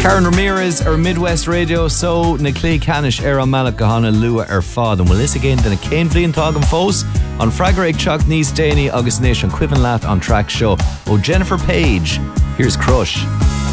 Karen Ramirez ar Midwest Radio, so na clé canis ar an malach gohanna lua ar fad. And we'll listen again then a Cain Fleeing Tog Fós on Fragger Ag Chuck Nís Daney August Nation Quiven Lat on track show. Oh, Jennifer Page, here's Crush.